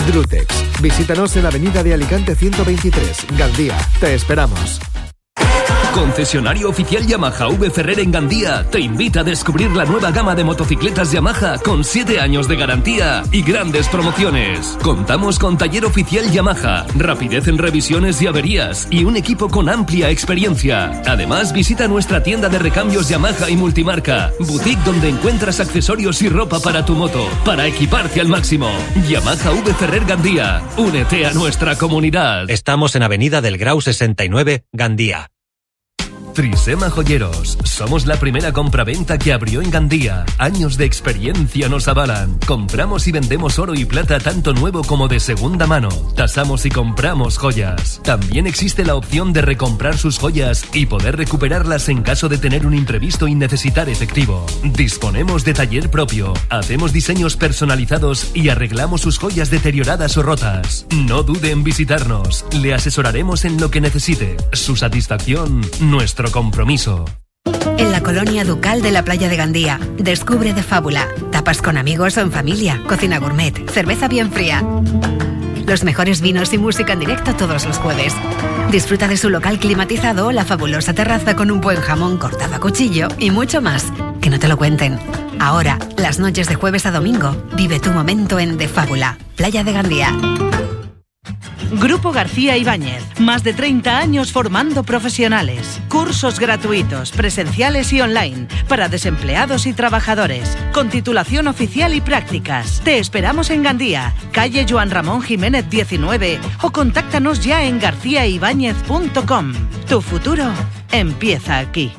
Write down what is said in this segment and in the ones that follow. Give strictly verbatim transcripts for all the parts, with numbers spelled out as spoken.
Grutex. Visítanos en Avenida de Alicante ciento veintitrés, Gandía. Te esperamos. Concesionario oficial Yamaha V Ferrer en Gandía te invita a descubrir la nueva gama de motocicletas Yamaha con siete años de garantía y grandes promociones. Contamos con taller oficial Yamaha, rapidez en revisiones y averías y un equipo con amplia experiencia. Además, visita nuestra tienda de recambios Yamaha y multimarca, boutique donde encuentras accesorios y ropa para tu moto, para equiparte al máximo. Yamaha V Ferrer Gandía, únete a nuestra comunidad. Estamos en Avenida del Grau sesenta y nueve, Gandía. Trisema Joyeros. Somos la primera compraventa que abrió en Gandía. Años de experiencia nos avalan. Compramos y vendemos oro y plata tanto nuevo como de segunda mano. Tasamos y compramos joyas. También existe la opción de recomprar sus joyas y poder recuperarlas en caso de tener un imprevisto y necesitar efectivo. Disponemos de taller propio. Hacemos diseños personalizados y arreglamos sus joyas deterioradas o rotas. No dude en visitarnos. Le asesoraremos en lo que necesite. Su satisfacción, nuestro compromiso. En la colonia Ducal de la playa de Gandía, descubre de Fábula. Tapas con amigos o en familia, cocina gourmet, cerveza bien fría. Los mejores vinos y música en directo todos los jueves. Disfruta de su local climatizado o la fabulosa terraza con un buen jamón cortado a cuchillo y mucho más. Que no te lo cuenten. Ahora, las noches de jueves a domingo, vive tu momento en De Fábula, playa de Gandía. Grupo García Ibáñez, más de treinta años formando profesionales. Cursos gratuitos, presenciales y online, para desempleados y trabajadores, con titulación oficial y prácticas. Te esperamos en Gandía, calle Joan Ramón Jiménez diecinueve, o contáctanos ya en garcía ibáñez punto com. Tu futuro empieza aquí.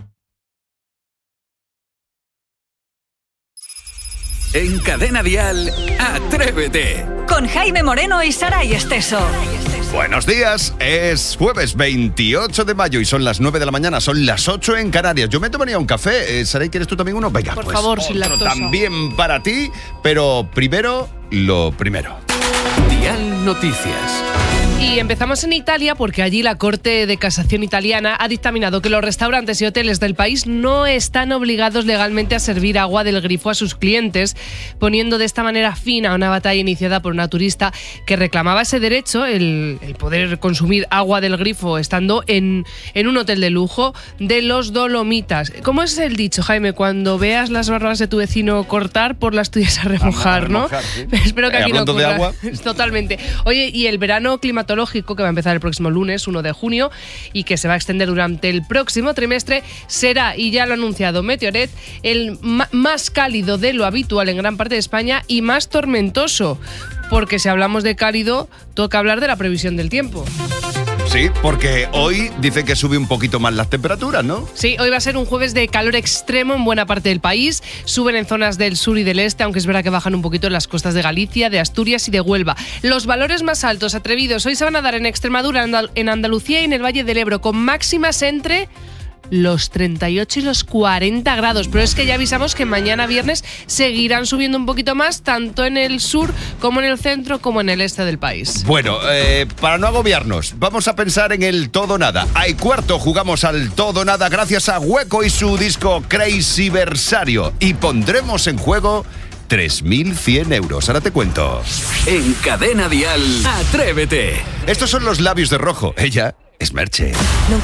En Cadena Dial, Atrévete. Con Jaime Moreno y Saray Esteso. Buenos días, es jueves veintiocho de mayo y son las nueve de la mañana, son las ocho en Canarias. Yo me tomaría un café, eh, Saray, ¿quieres tú también uno? Venga, por pues favor, sin otro lactosa. también para ti, pero primero, lo primero. Dial Noticias. Y empezamos en Italia porque allí la Corte de Casación italiana ha dictaminado que los restaurantes y hoteles del país no están obligados legalmente a servir agua del grifo a sus clientes, poniendo de esta manera fin a una batalla iniciada por una turista que reclamaba ese derecho, el, el poder consumir agua del grifo estando en, en un hotel de lujo de los Dolomitas. ¿Cómo es el dicho, Jaime? Cuando veas las barbas de tu vecino cortar, por las tuyas a remojar, ¿no? remojar, sí. Espero que Eh, aquí no hablando de ocurra. agua. Totalmente. Oye, y el verano climatológico que va a empezar el próximo lunes, uno de junio, y que se va a extender durante el próximo trimestre, será, y ya lo ha anunciado Meteoret, el ma- más cálido de lo habitual en gran parte de España y más tormentoso, porque si hablamos de cálido, toca hablar de la previsión del tiempo. Sí, porque hoy dicen que sube un poquito más las temperaturas, ¿no? Sí, hoy va a ser un jueves de calor extremo en buena parte del país. Suben en zonas del sur y del este, aunque es verdad que bajan un poquito en las costas de Galicia, de Asturias y de Huelva. Los valores más altos, atrevidos, hoy se van a dar en Extremadura, en Andalucía y en el Valle del Ebro, con máximas entre los treinta y ocho y los cuarenta grados, pero es que ya avisamos que mañana viernes seguirán subiendo un poquito más, tanto en el sur como en el centro como en el este del país. Bueno, eh, para no agobiarnos, vamos a pensar en el todo nada. Hay cuarto, jugamos al todo nada gracias a Hueco y su disco Crazy Versario, y pondremos en juego tres mil cien euros. Ahora te cuento. En Cadena Dial, Atrévete. Estos son los labios de rojo. Ella es Merche.